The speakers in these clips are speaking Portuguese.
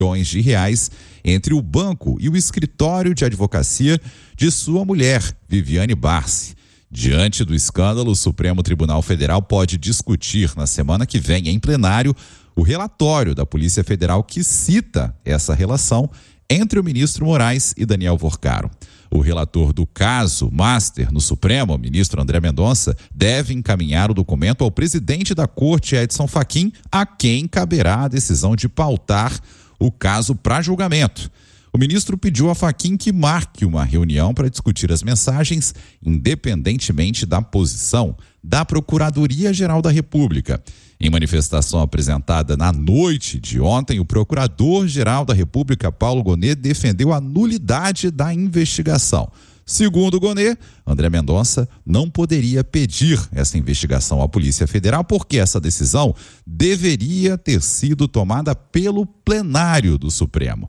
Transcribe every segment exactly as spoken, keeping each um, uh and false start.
milhões de reais entre o banco e o escritório de advocacia de sua mulher, Viviane Barsi. Diante do escândalo, o Supremo Tribunal Federal pode discutir na semana que vem, em plenário, o relatório da Polícia Federal que cita essa relação entre o ministro Moraes e Daniel Vorcaro. O relator do caso Master no Supremo, o ministro André Mendonça, deve encaminhar o documento ao presidente da Corte, Edson Fachin, a quem caberá a decisão de pautar o caso para julgamento. O ministro pediu a Fachin que marque uma reunião para discutir as mensagens, independentemente da posição da Procuradoria-Geral da República. Em manifestação apresentada na noite de ontem, o Procurador-Geral da República, Paulo Gonet, defendeu a nulidade da investigação. Segundo Gonet, André Mendonça não poderia pedir essa investigação à Polícia Federal porque essa decisão deveria ter sido tomada pelo plenário do Supremo.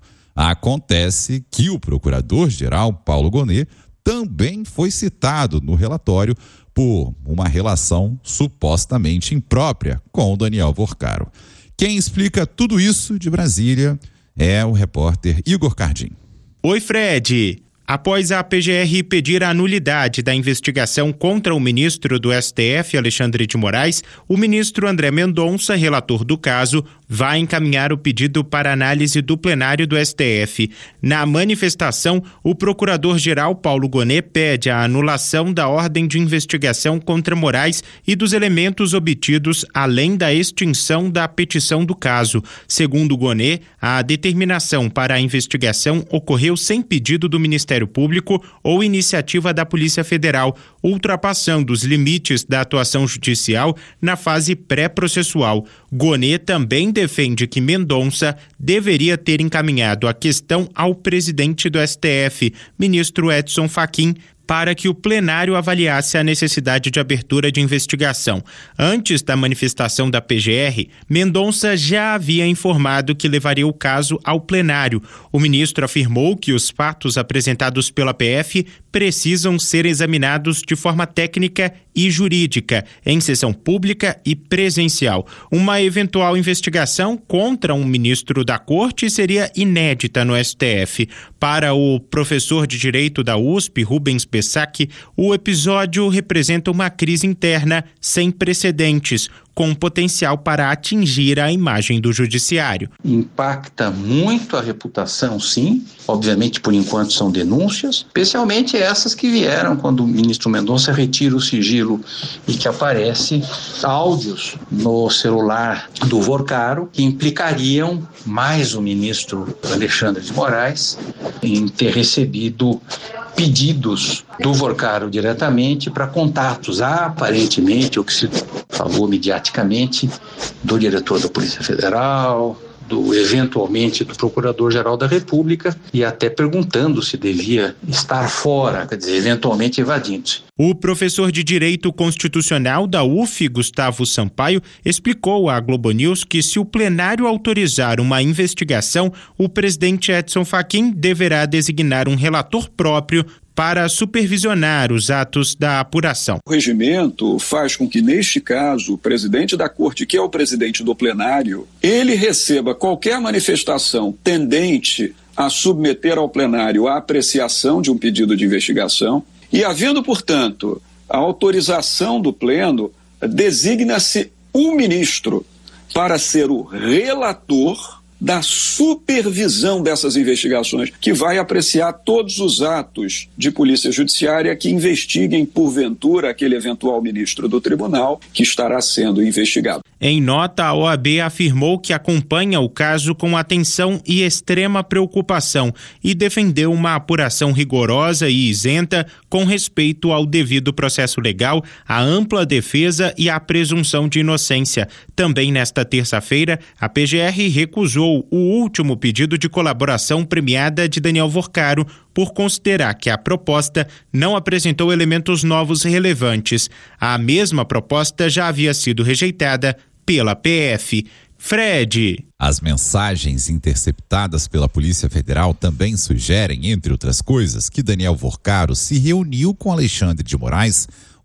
Acontece que o Procurador-Geral, Paulo Gonet, também foi citado no relatório por uma relação supostamente imprópria com o Daniel Vorcaro. Quem explica tudo isso de Brasília é o repórter Igor Cardim. Oi, Fred. Após a P G R pedir a nulidade da investigação contra o ministro do S T F, Alexandre de Moraes, o ministro André Mendonça, relator do caso, vai encaminhar o pedido para análise do plenário do S T F. Na manifestação, o procurador-geral Paulo Gonet pede a anulação da ordem de investigação contra Moraes e dos elementos obtidos, além da extinção da petição do caso. Segundo Gonet, a determinação para a investigação ocorreu sem pedido do Ministério Público ou iniciativa da Polícia Federal, ultrapassando os limites da atuação judicial na fase pré-processual. Gonet também defende que Mendonça deveria ter encaminhado a questão ao presidente do S T F, ministro Edson Fachin, para que o plenário avaliasse a necessidade de abertura de investigação. Antes da manifestação da P G R, Mendonça já havia informado que levaria o caso ao plenário. O ministro afirmou que os fatos apresentados pela P F precisam ser examinados de forma técnica e jurídica, em sessão pública e presencial. Uma eventual investigação contra um ministro da Corte seria inédita no S T F. Para o professor de Direito da U S P, Rubens Pessac, o episódio representa uma crise interna sem precedentes, com potencial para atingir a imagem do judiciário. Impacta muito a reputação, sim. Obviamente, por enquanto, são denúncias, especialmente essas que vieram quando o ministro Mendonça retira o sigilo e que aparece áudios no celular do Vorcaro que implicariam mais o ministro Alexandre de Moraes em ter recebido pedidos do Vorcaro diretamente para contatos, aparentemente, o que se falou mediaticamente, do diretor da Polícia Federal, do, eventualmente do Procurador-Geral da República, e até perguntando se devia estar fora, quer dizer, eventualmente evadindo-se. O professor de Direito Constitucional da U F, Gustavo Sampaio, explicou à Globo News que, se o plenário autorizar uma investigação, o presidente Edson Fachin deverá designar um relator próprio para supervisionar os atos da apuração. O regimento faz com que, neste caso, o presidente da Corte, que é o presidente do plenário, ele receba qualquer manifestação tendente a submeter ao plenário a apreciação de um pedido de investigação e, havendo, portanto, a autorização do pleno, designa-se um ministro para ser o relator da supervisão dessas investigações, que vai apreciar todos os atos de polícia judiciária que investiguem, porventura, aquele eventual ministro do tribunal que estará sendo investigado. Em nota, a O A B afirmou que acompanha o caso com atenção e extrema preocupação e defendeu uma apuração rigorosa e isenta com respeito ao devido processo legal, à ampla defesa e à presunção de inocência. Também nesta terça-feira, a P G R recusou o último pedido de colaboração premiada de Daniel Vorcaro por considerar que a proposta não apresentou elementos novos relevantes. A mesma proposta já havia sido rejeitada pela P F. Fred. As mensagens interceptadas pela Polícia Federal também sugerem, entre outras coisas, que Daniel Vorcaro se reuniu com Alexandre de Moraes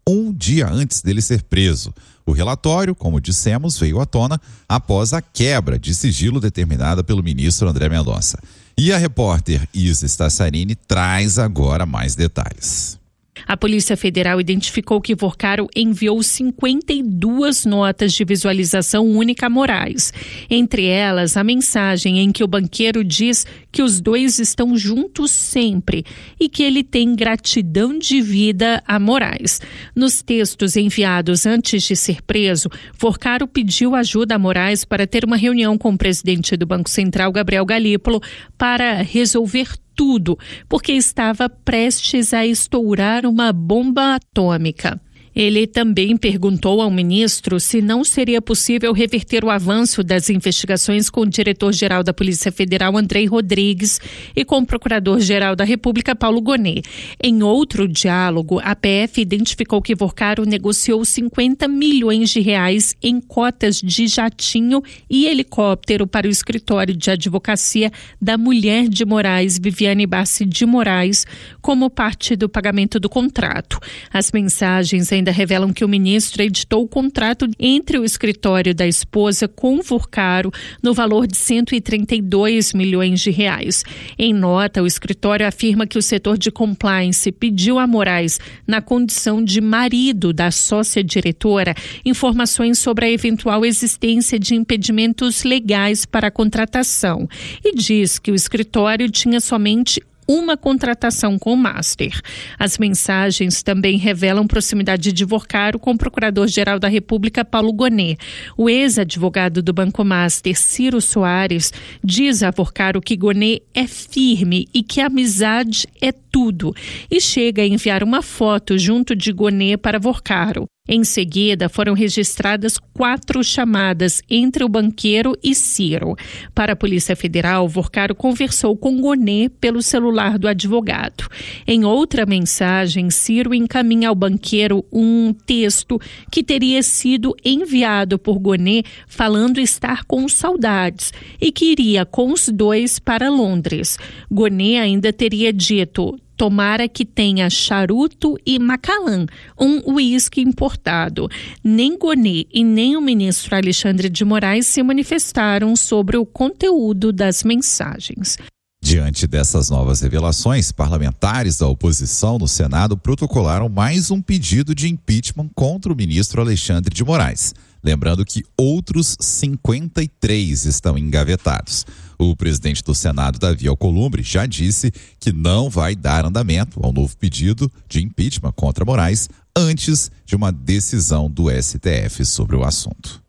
um dia antes dele ser preso. O relatório, como dissemos, veio à tona após a quebra de sigilo determinada pelo ministro André Mendonça. E a repórter Isa Stassarini traz agora mais detalhes. A Polícia Federal identificou que Vorcaro enviou cinquenta e duas notas de visualização única a Moraes. Entre elas, a mensagem em que o banqueiro diz que os dois estão juntos sempre e que ele tem gratidão de vida a Moraes. Nos textos enviados antes de ser preso, Vorcaro pediu ajuda a Moraes para ter uma reunião com o presidente do Banco Central, Gabriel Galípolo, para resolver tudo, porque estava prestes a estourar uma bomba atômica. Ele também perguntou ao ministro se não seria possível reverter o avanço das investigações com o diretor-geral da Polícia Federal, Andrei Rodrigues, e com o procurador-geral da República, Paulo Gonet. Em outro diálogo, a P F identificou que Vorcaro negociou cinquenta milhões de reais em cotas de jatinho e helicóptero para o escritório de advocacia da mulher de Moraes, Viviane Barsi de Moraes, como parte do pagamento do contrato. As mensagens ainda revelam que o ministro editou o contrato entre o escritório da esposa com Vorcaro no valor de cento e trinta e dois milhões de reais. Em nota, o escritório afirma que o setor de compliance pediu a Moraes, na condição de marido da sócia diretora, informações sobre a eventual existência de impedimentos legais para a contratação e diz que o escritório tinha somente uma contratação com o Master. As mensagens também revelam proximidade de Vorcaro com o Procurador-Geral da República, Paulo Gonet. O ex-advogado do Banco Master, Ciro Soares, diz a Vorcaro que Gonet é firme e que a amizade é tudo, e chega a enviar uma foto junto de Gonet para Vorcaro. Em seguida, foram registradas quatro chamadas entre o banqueiro e Ciro. Para a Polícia Federal, Vorcaro conversou com Gonet pelo celular do advogado. Em outra mensagem, Ciro encaminha ao banqueiro um texto que teria sido enviado por Gonet falando estar com saudades e que iria com os dois para Londres. Gonet ainda teria dito: tomara que tenha charuto e Macallan, um uísque importado. Nem Gonet e nem o ministro Alexandre de Moraes se manifestaram sobre o conteúdo das mensagens. Diante dessas novas revelações, parlamentares da oposição no Senado protocolaram mais um pedido de impeachment contra o ministro Alexandre de Moraes. Lembrando que outros cinquenta e três estão engavetados. O presidente do Senado, Davi Alcolumbre, já disse que não vai dar andamento ao novo pedido de impeachment contra Moraes antes de uma decisão do S T F sobre o assunto.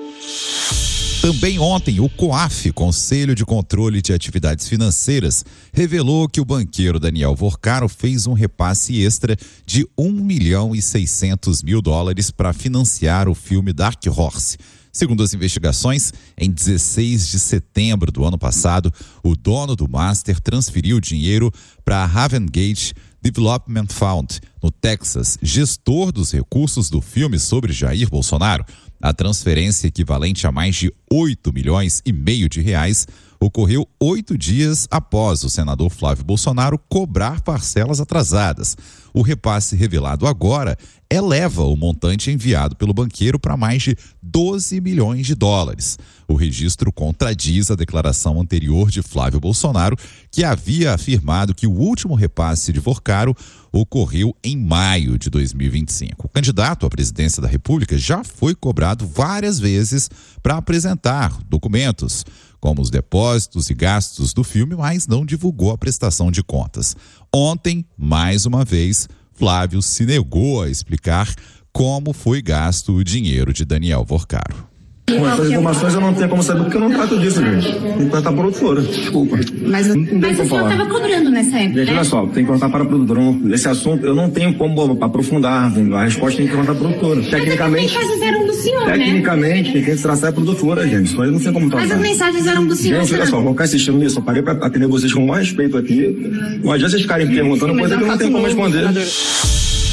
Também ontem, o COAF, Conselho de Controle de Atividades Financeiras, revelou que o banqueiro Daniel Vorcaro fez um repasse extra de um milhão e seiscentos mil dólares para financiar o filme Dark Horse. Segundo as investigações, em dezesseis de setembro do ano passado, o dono do Master transferiu dinheiro para a Havengate Development Fund, no Texas, gestor dos recursos do filme sobre Jair Bolsonaro. A transferência, equivalente a mais de oito milhões e meio de reais, ocorreu oito dias após o senador Flávio Bolsonaro cobrar parcelas atrasadas. O repasse revelado agora eleva o montante enviado pelo banqueiro para mais de doze milhões de dólares. O registro contradiz a declaração anterior de Flávio Bolsonaro, que havia afirmado que o último repasse de Vorcaro ocorreu em maio de dois mil e vinte e cinco. O candidato à presidência da República já foi cobrado várias vezes para apresentar documentos, como os depósitos e gastos do filme, mas não divulgou a prestação de contas. Ontem, mais uma vez, Flávio se negou a explicar como foi gasto o dinheiro de Daniel Vorcaro. Com essas informações eu não tenho como saber porque eu não trato disso, gente. Tem que perguntar para a produtora, desculpa. Mas, não, não mas o senhor estava cobrando nessa época, gente, né? olha só, tem que perguntar para a produtora. Esse assunto eu não tenho como aprofundar, a resposta tem que perguntar para a produtora. Tecnicamente, mas as mensagens eram do senhor, tecnicamente, né? quem tem que traçar é a produtora, gente. Isso aí eu não sei como tratar. Mas as mensagens eram do senhor. Gente, olha só, vou ficar assistindo nisso, eu parei para atender vocês com mais respeito aqui. Não adianta vocês ficarem perguntando coisa que eu não tenho como responder.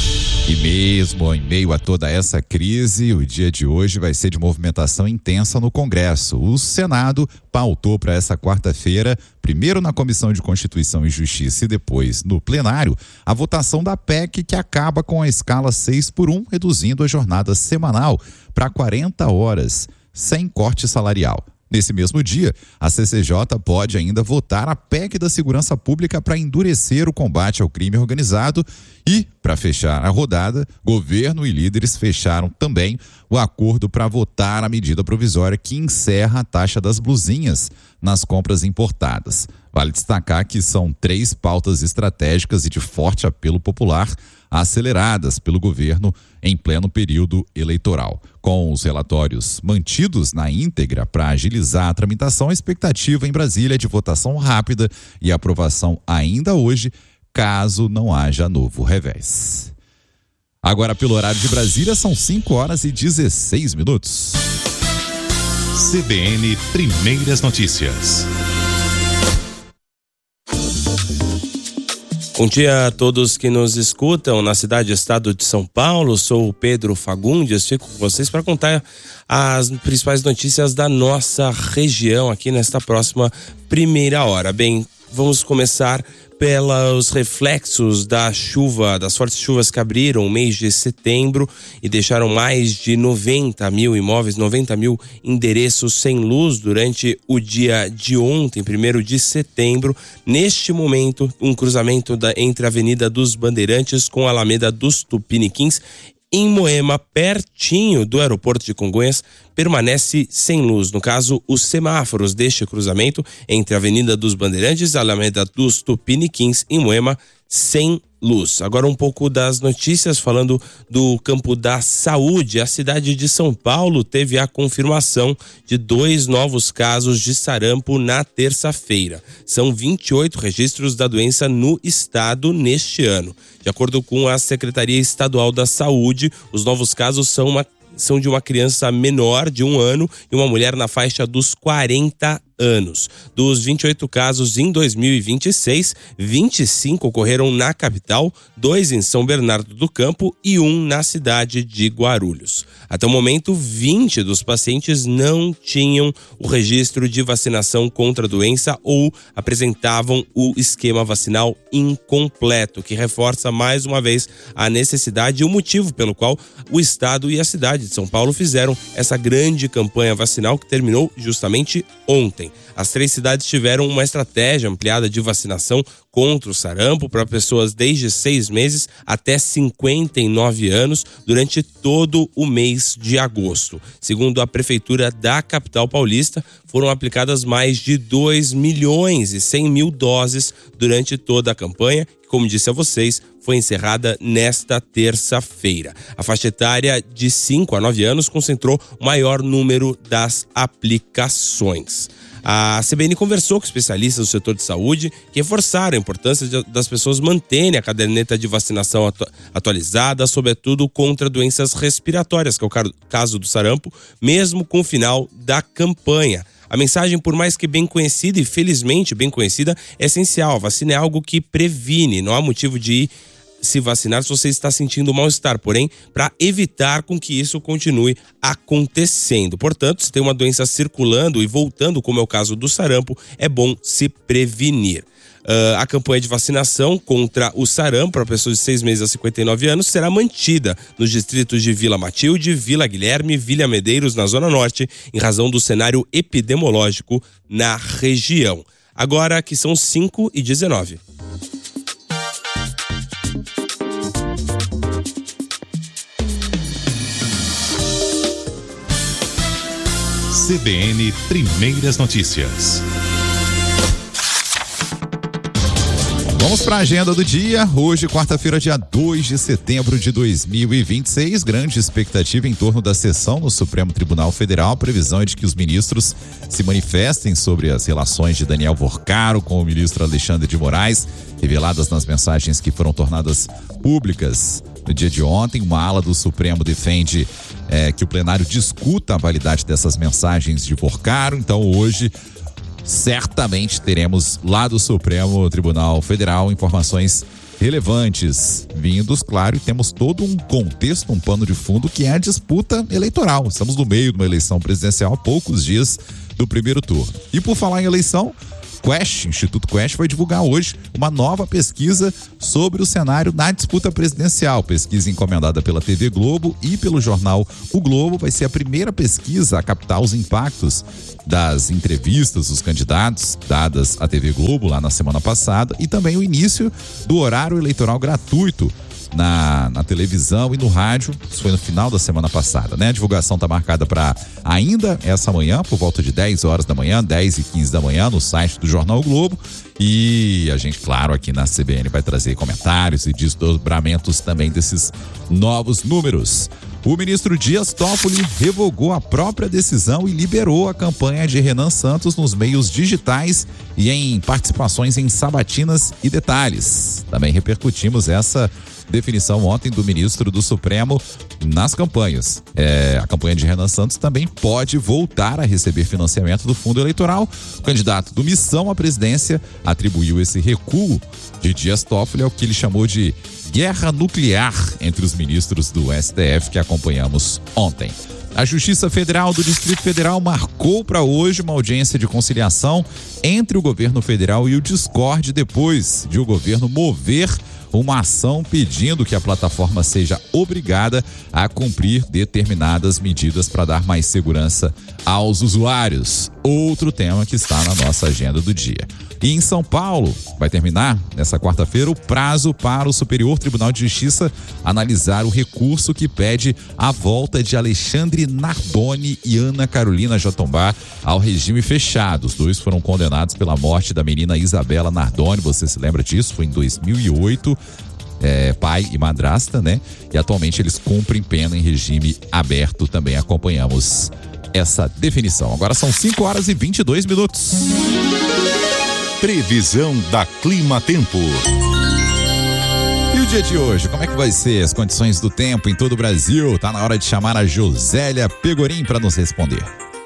E mesmo em meio a toda essa crise, o dia de hoje vai ser de movimentação intensa no Congresso. O Senado pautou para essa quarta-feira, primeiro na Comissão de Constituição e Justiça e depois no plenário, a votação da P E C que acaba com a escala seis por um, reduzindo a jornada semanal para quarenta horas, sem corte salarial. Nesse mesmo dia, a C C J pode ainda votar a P E C da Segurança Pública para endurecer o combate ao crime organizado e, para fechar a rodada, governo e líderes fecharam também o acordo para votar a medida provisória que encerra a taxa das blusinhas nas compras importadas. Vale destacar que são três pautas estratégicas e de forte apelo popular aceleradas pelo governo em pleno período eleitoral. Com os relatórios mantidos na íntegra para agilizar a tramitação, a expectativa em Brasília é de votação rápida e aprovação ainda hoje, caso não haja novo revés. Agora, pelo horário de Brasília, são cinco horas e dezesseis minutos. C B N Primeiras Notícias. Bom dia a todos que nos escutam na cidade e estado de São Paulo. Sou o Pedro Fagundes, fico com vocês para contar as principais notícias da nossa região aqui nesta próxima primeira hora. Bem, vamos começar pelos reflexos da chuva, das fortes chuvas que abriram o mês de setembro e deixaram mais de noventa mil imóveis, noventa mil endereços sem luz durante o dia de ontem, primeiro de setembro. Neste momento, um cruzamento da, entre a Avenida dos Bandeirantes com a Alameda dos Tupiniquins, em Moema, pertinho do aeroporto de Congonhas, permanece sem luz. No caso, os semáforos deste cruzamento entre a Avenida dos Bandeirantes e a Alameda dos Tupiniquins, em Moema, sem luz. Agora um pouco das notícias, falando do campo da saúde. A cidade de São Paulo teve a confirmação de dois novos casos de sarampo na terça-feira. São vinte e oito registros da doença no estado neste ano. De acordo com a Secretaria Estadual da Saúde, os novos casos são, uma, são de uma criança menor de um ano e uma mulher na faixa dos quarenta anos. Dos vinte e oito casos em dois mil e vinte e seis, vinte e cinco ocorreram na capital, dois em São Bernardo do Campo e um na cidade de Guarulhos. Até o momento, vinte dos pacientes não tinham o registro de vacinação contra a doença ou apresentavam o esquema vacinal incompleto, que reforça mais uma vez a necessidade e o motivo pelo qual o estado e a cidade de São Paulo fizeram essa grande campanha vacinal que terminou justamente ontem. As três cidades tiveram uma estratégia ampliada de vacinação contra o sarampo para pessoas desde seis meses até cinquenta e nove anos durante todo o mês de agosto. Segundo a Prefeitura da capital paulista, foram aplicadas mais de dois milhões e cem mil doses durante toda a campanha, que, como disse a vocês, foi encerrada nesta terça-feira. A faixa etária de cinco a nove anos concentrou o maior número das aplicações. A C B N conversou com especialistas do setor de saúde que reforçaram a importância de, das pessoas manterem a caderneta de vacinação atu, atualizada, sobretudo contra doenças respiratórias, que é o caso do sarampo, mesmo com o final da campanha. A mensagem, por mais que bem conhecida e felizmente bem conhecida, é essencial. A vacina é algo que previne, não há motivo de ir se vacinar se você está sentindo mal-estar, porém, para evitar com que isso continue acontecendo. Portanto, se tem uma doença circulando e voltando, como é o caso do sarampo, é bom se prevenir. Uh, a campanha de vacinação contra o sarampo para pessoas de seis meses a cinquenta e nove anos será mantida nos distritos de Vila Matilde, Vila Guilherme, Vila Medeiros, na Zona Norte, em razão do cenário epidemiológico na região. Agora que são cinco e dezenove. C B N Primeiras Notícias. Vamos para a agenda do dia. Hoje, quarta-feira, dia dois de setembro de dois mil e vinte e seis. Grande expectativa em torno da sessão no Supremo Tribunal Federal. A previsão é de que os ministros se manifestem sobre as relações de Daniel Vorcaro com o ministro Alexandre de Moraes, reveladas nas mensagens que foram tornadas públicas no dia de ontem. Uma ala do Supremo defende é, que o plenário discuta a validade dessas mensagens de Vorcaro. Então, hoje, certamente teremos lá do Supremo Tribunal Federal informações relevantes vindos, claro, e temos todo um contexto, um pano de fundo que é a disputa eleitoral. Estamos no meio de uma eleição presidencial, há poucos dias do primeiro turno. E por falar em eleição, Quest, Instituto Quest vai divulgar hoje uma nova pesquisa sobre o cenário na disputa presidencial. Pesquisa encomendada pela T V Globo e pelo jornal O Globo. Vai ser a primeira pesquisa a captar os impactos das entrevistas dos candidatos dadas à T V Globo lá na semana passada e também o início do horário eleitoral gratuito Na, na televisão e no rádio. Isso foi no final da semana passada, né? A divulgação está marcada para ainda essa manhã, por volta de dez horas da manhã, dez e quinze da manhã, no site do Jornal o Globo. E a gente, claro, aqui na C B N vai trazer comentários e desdobramentos também desses novos números. O ministro Dias Toffoli revogou a própria decisão e liberou a campanha de Renan Santos nos meios digitais e em participações em sabatinas e detalhes. Também repercutimos essa definição ontem do ministro do Supremo nas campanhas. É, a campanha de Renan Santos também pode voltar a receber financiamento do fundo eleitoral. O candidato do Missão à presidência atribuiu esse recuo de Dias Toffoli ao que ele chamou de guerra nuclear entre os ministros do S T F que acompanhamos ontem. A Justiça Federal do Distrito Federal marcou para hoje uma audiência de conciliação entre o governo federal e o Discord depois de o governo mover uma ação pedindo que a plataforma seja obrigada a cumprir determinadas medidas para dar mais segurança aos usuários. Outro tema que está na nossa agenda do dia. E em São Paulo, vai terminar nessa quarta-feira o prazo para o Superior Tribunal de Justiça analisar o recurso que pede a volta de Alexandre Nardoni e Ana Carolina Jatombá ao regime fechado. Os dois foram condenados pela morte da menina Isabela Nardoni, você se lembra disso? Foi em dois mil e oito. É, pai e madrasta, né? E atualmente eles cumprem pena em regime aberto. Também acompanhamos essa definição. Agora são cinco horas e vinte e dois minutos. Previsão da Clima Tempo. E o dia de hoje, como é que vai ser as condições do tempo em todo o Brasil? Tá na hora de chamar a Josélia Pegorim para nos responder.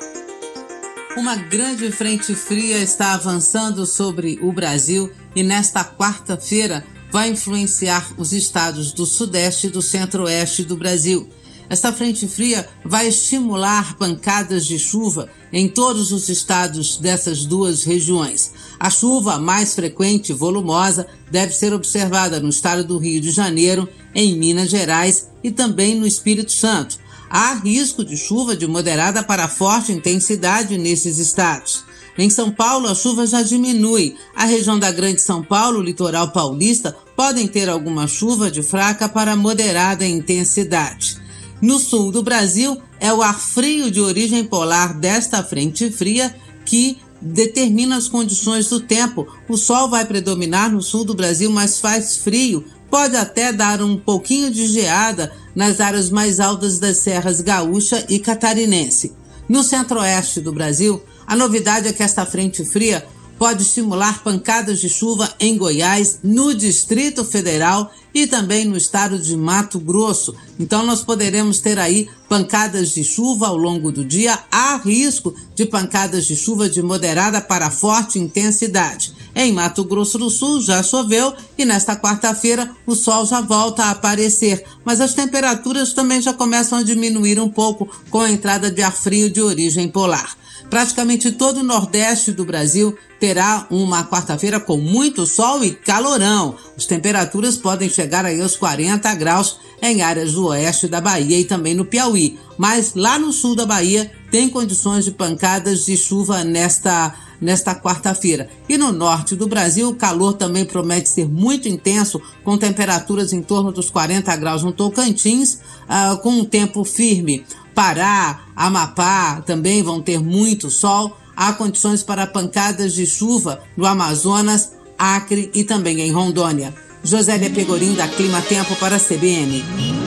Uma grande frente fria está avançando sobre o Brasil e nesta quarta-feira vai influenciar os estados do Sudeste e do Centro-Oeste do Brasil. Esta frente fria vai estimular pancadas de chuva em todos os estados dessas duas regiões. A chuva mais frequente e volumosa deve ser observada no estado do Rio de Janeiro, em Minas Gerais e também no Espírito Santo. Há risco de chuva de moderada para forte intensidade nesses estados. Em São Paulo, a chuva já diminui. A região da Grande São Paulo, o litoral paulista, podem ter alguma chuva de fraca para moderada intensidade. No sul do Brasil, é o ar frio de origem polar desta frente fria que determina as condições do tempo. O sol vai predominar no sul do Brasil, mas faz frio. Pode até dar um pouquinho de geada nas áreas mais altas das serras gaúcha e catarinense. No centro-oeste do Brasil, a novidade é que esta frente fria pode estimular pancadas de chuva em Goiás, no Distrito Federal e também no estado de Mato Grosso. Então nós poderemos ter aí pancadas de chuva ao longo do dia. Há risco de pancadas de chuva de moderada para forte intensidade. Em Mato Grosso do Sul já choveu e nesta quarta-feira o sol já volta a aparecer, mas as temperaturas também já começam a diminuir um pouco com a entrada de ar frio de origem polar. Praticamente todo o nordeste do Brasil terá uma quarta-feira com muito sol e calorão. As temperaturas podem chegar aí aos quarenta graus em áreas do oeste da Bahia e também no Piauí. Mas lá no sul da Bahia tem condições de pancadas de chuva nesta, nesta quarta-feira. E no norte do Brasil o calor também promete ser muito intenso, com temperaturas em torno dos quarenta graus no Tocantins, uh, com um tempo firme. Pará, Amapá também vão ter muito sol. Há condições para pancadas de chuva no Amazonas, Acre e também em Rondônia. Josélia Pegorim, da Clima Tempo, para a C B N.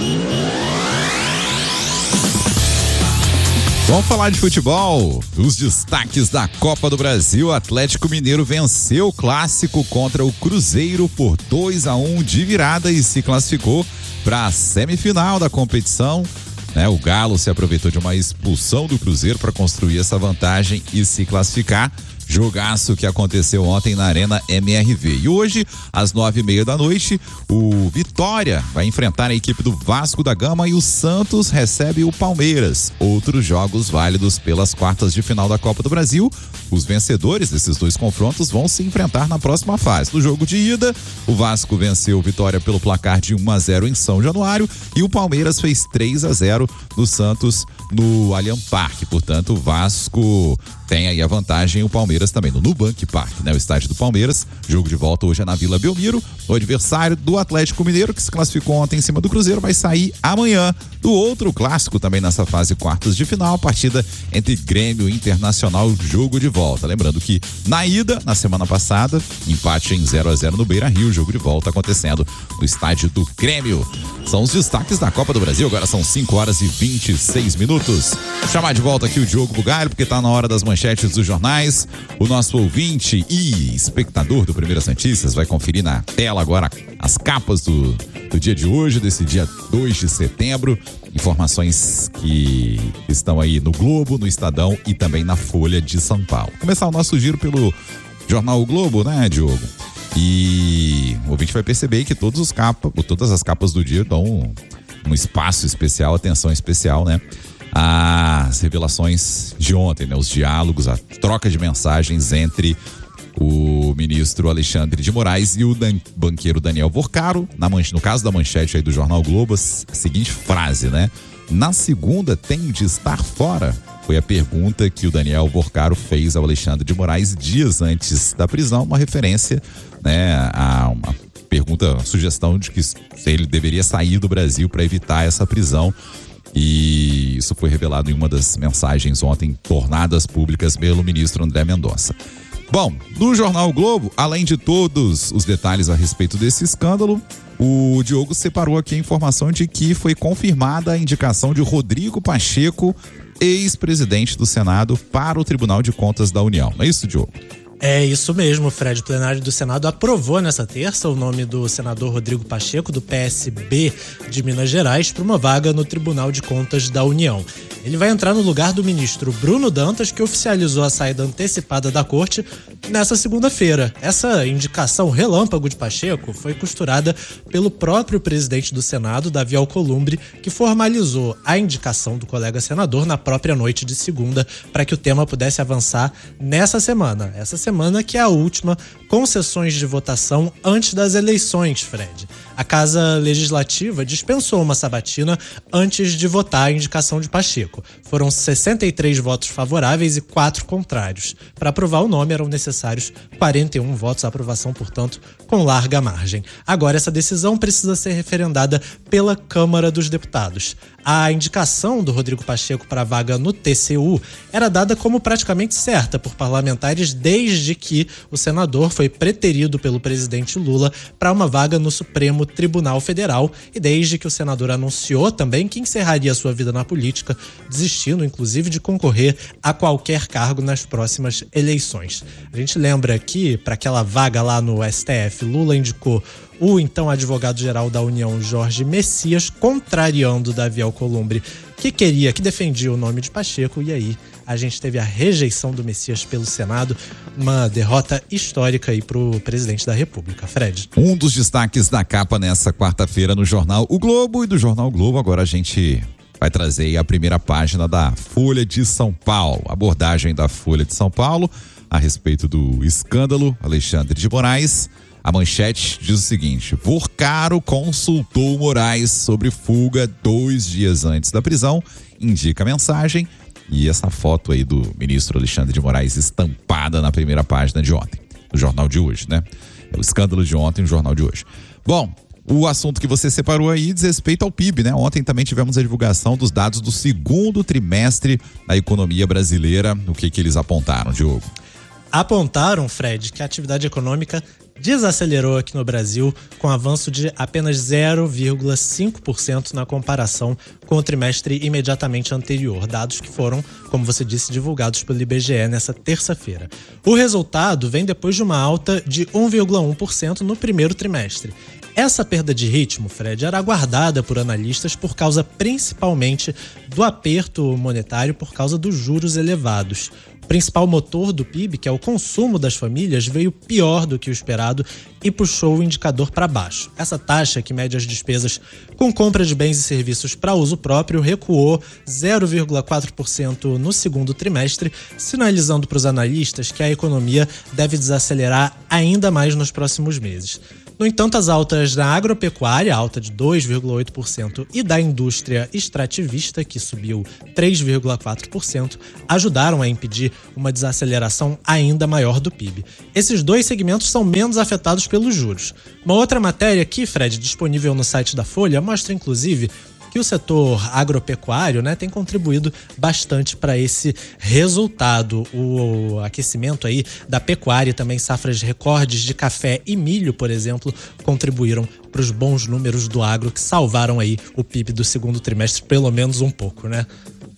Vamos falar de futebol. Os destaques da Copa do Brasil. O Atlético Mineiro venceu o clássico contra o Cruzeiro por dois a um de virada e se classificou para a semifinal da competição. Né, o Galo se aproveitou de uma expulsão do Cruzeiro para construir essa vantagem e se classificar. Jogaço que aconteceu ontem na Arena M R V. E hoje, às nove e meia da noite, o Vitória vai enfrentar a equipe do Vasco da Gama e o Santos recebe o Palmeiras. Outros jogos válidos pelas quartas de final da Copa do Brasil. Os vencedores desses dois confrontos vão se enfrentar na próxima fase. No jogo de ida, o Vasco venceu o Vitória pelo placar de um a zero em São Januário e o Palmeiras fez três a zero no Santos no Allianz Parque. Portanto, o Vasco tem aí a vantagem, o Palmeiras também no Nubank Park, né? O estádio do Palmeiras. Jogo de volta hoje é na Vila Belmiro. O adversário do Atlético Mineiro, que se classificou ontem em cima do Cruzeiro, vai sair amanhã do outro clássico também nessa fase quartas de final, partida entre Grêmio e Internacional, jogo de volta. Lembrando que na ida, na semana passada, empate em zero a zero no Beira-Rio, jogo de volta acontecendo no estádio do Grêmio. São os destaques da Copa do Brasil, agora são cinco horas e vinte e seis minutos. Vou chamar de volta aqui o Diogo Bugalho, porque tá na hora das manchetes dos jornais. O nosso ouvinte e espectador do Primeiras Notícias vai conferir na tela agora as capas do, do dia de hoje, desse dia dois de setembro. Informações que estão aí no Globo, no Estadão e também na Folha de São Paulo. Começar o nosso giro pelo jornal O Globo, né, Diogo? E o ouvinte vai perceber que todos os capa, todas as capas do dia dão um, um espaço especial, atenção especial, né? As revelações de ontem, né? Os diálogos, a troca de mensagens entre o ministro Alexandre de Moraes e o dan- banqueiro Daniel Vorcaro. Na manche, no caso da manchete aí do jornal Globo, a seguinte frase, né? Na segunda tem de estar fora? Foi a pergunta que o Daniel Vorcaro fez ao Alexandre de Moraes dias antes da prisão, uma referência, né, a uma pergunta, uma sugestão de que ele deveria sair do Brasil para evitar essa prisão. E isso foi revelado em uma das mensagens ontem tornadas públicas pelo ministro André Mendonça. Bom, no jornal o Globo, além de todos os detalhes a respeito desse escândalo, o Diogo separou aqui a informação de que foi confirmada a indicação de Rodrigo Pacheco, ex-presidente do Senado, para o Tribunal de Contas da União. Não é isso, Diogo? É isso mesmo, Fred. O plenário do Senado aprovou nessa terça o nome do senador Rodrigo Pacheco, do P S B de Minas Gerais, para uma vaga no Tribunal de Contas da União. Ele vai entrar no lugar do ministro Bruno Dantas, que oficializou a saída antecipada da corte nessa segunda-feira. Essa indicação relâmpago de Pacheco foi costurada pelo próprio presidente do Senado, Davi Alcolumbre, que formalizou a indicação do colega senador na própria noite de segunda, para que o tema pudesse avançar nessa semana. Essa semana que é a última, com sessões de votação antes das eleições, Fred. A Casa Legislativa dispensou uma sabatina antes de votar a indicação de Pacheco. Foram sessenta e três votos favoráveis e quatro contrários. Para aprovar o nome eram necessários quarenta e um votos, a aprovação, portanto, com larga margem. Agora, essa decisão precisa ser referendada pela Câmara dos Deputados. A indicação do Rodrigo Pacheco para a vaga no T C U era dada como praticamente certa por parlamentares desde que o senador foi preterido pelo presidente Lula para uma vaga no Supremo Tribunal Federal e desde que o senador anunciou também que encerraria sua vida na política, desistindo inclusive de concorrer a qualquer cargo nas próximas eleições. A gente lembra que para aquela vaga lá no S T F, Lula indicou o então advogado-geral da União, Jorge Messias, contrariando Davi Alcolumbre, que queria, que defendia o nome de Pacheco, e aí a gente teve a rejeição do Messias pelo Senado, uma derrota histórica aí pro presidente da República. Fred. Um dos destaques da capa nessa quarta-feira no jornal O Globo, e do jornal o Globo agora a gente vai trazer aí a primeira página da Folha de São Paulo, abordagem da Folha de São Paulo a respeito do escândalo Alexandre de Moraes. A manchete diz o seguinte: Vorcaro consultou Moraes sobre fuga dois dias antes da prisão, indica a mensagem, e essa foto aí do ministro Alexandre de Moraes estampada na primeira página de ontem, no jornal de hoje, né? É o escândalo de ontem, no jornal de hoje. Bom, o assunto que você separou aí diz respeito ao P I B, né? Ontem também tivemos a divulgação dos dados do segundo trimestre da economia brasileira. O que que eles apontaram, Diogo? Apontaram, Fred, que a atividade econômica desacelerou aqui no Brasil, com avanço de apenas zero vírgula cinco por cento na comparação com o trimestre imediatamente anterior, dados que foram, como você disse, divulgados pelo I B G E nessa terça-feira. O resultado vem depois de uma alta de um vírgula um por cento no primeiro trimestre. Essa perda de ritmo, Fred, era aguardada por analistas por causa principalmente do aperto monetário por causa dos juros elevados. O principal motor do P I B, que é o consumo das famílias, veio pior do que o esperado e puxou o indicador para baixo. Essa taxa, que mede as despesas com compra de bens e serviços para uso próprio, recuou zero vírgula quatro por cento no segundo trimestre, sinalizando para os analistas que a economia deve desacelerar ainda mais nos próximos meses. No entanto, as altas da agropecuária, alta de dois vírgula oito por cento, e da indústria extrativista, que subiu três vírgula quatro por cento, ajudaram a impedir uma desaceleração ainda maior do P I B. Esses dois segmentos são menos afetados pelos juros. Uma outra matéria aqui, Fred, disponível no site da Folha, mostra inclusive que o setor agropecuário, né, tem contribuído bastante para esse resultado. O aquecimento aí da pecuária e também safras recordes de café e milho, por exemplo, contribuíram para os bons números do agro que salvaram aí o P I B do segundo trimestre, pelo menos um pouco, né?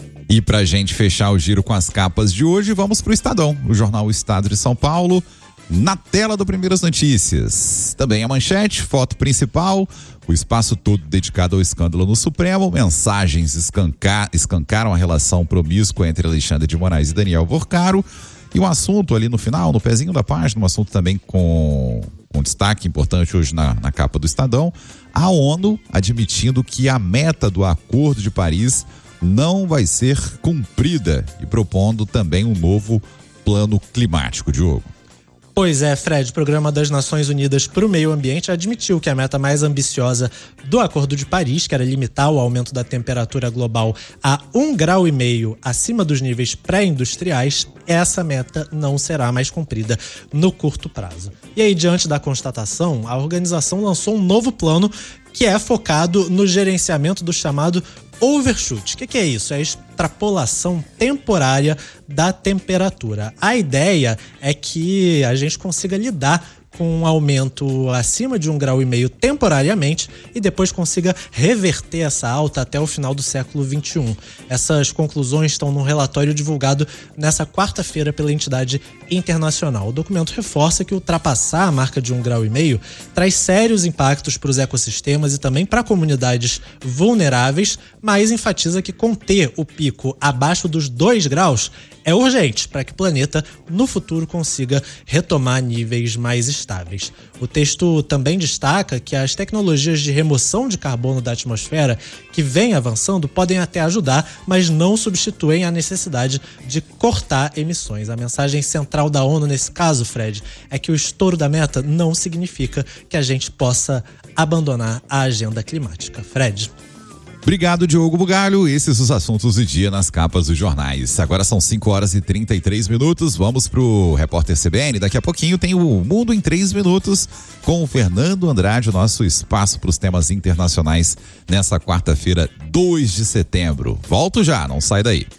E pra gente fechar o giro com as capas de hoje, vamos pro Estadão, o jornal O Estado de São Paulo. Na tela do Primeiras Notícias, também a manchete, foto principal, o espaço todo dedicado ao escândalo no Supremo, mensagens escancar, escancaram a relação promíscua entre Alexandre de Moraes e Daniel Vorcaro, e um assunto ali no final, no pezinho da página, um assunto também com, com destaque importante hoje na, na capa do Estadão, a ONU admitindo que a meta do Acordo de Paris não vai ser cumprida e propondo também um novo plano climático, Diogo. Pois é, Fred, o Programa das Nações Unidas para o Meio Ambiente admitiu que a meta mais ambiciosa do Acordo de Paris, que era limitar o aumento da temperatura global a um grau e meio acima dos níveis pré-industriais, essa meta não será mais cumprida no curto prazo. E aí, diante da constatação, a organização lançou um novo plano que é focado no gerenciamento do chamado overshoot. O que, que é isso? É a extrapolação temporária da temperatura. A ideia é que a gente consiga lidar com um aumento acima de um grau e meio temporariamente e depois consiga reverter essa alta até o final do século vinte e um. Essas conclusões estão num relatório divulgado nessa quarta-feira pela entidade internacional. O documento reforça que ultrapassar a marca de um grau e meio traz sérios impactos para os ecossistemas e também para comunidades vulneráveis, mas enfatiza que conter o pico abaixo dos dois graus é urgente para que o planeta, no futuro, consiga retomar níveis mais estáveis. O texto também destaca que as tecnologias de remoção de carbono da atmosfera que vêm avançando podem até ajudar, mas não substituem a necessidade de cortar emissões. A mensagem central da ONU nesse caso, Fred, é que o estouro da meta não significa que a gente possa abandonar a agenda climática. Fred. Obrigado, Diogo Bugalho. Esses os assuntos do dia nas capas dos jornais. Agora são cinco horas e trinta e três minutos. Vamos pro Repórter C B N. Daqui a pouquinho tem o Mundo em três minutos com o Fernando Andrade, o nosso espaço para os temas internacionais nessa quarta-feira, dois de setembro. Volto já, não sai daí.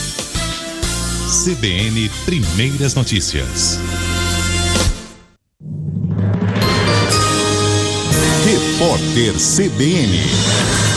C B N Primeiras Notícias. Repórter C B N.